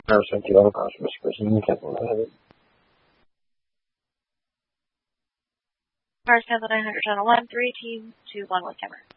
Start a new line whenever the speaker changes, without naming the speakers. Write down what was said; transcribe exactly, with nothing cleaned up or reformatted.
二十九号搞什么事情？你看过来？
Mars Cancel nine hundred Channel one, three team two one with camera.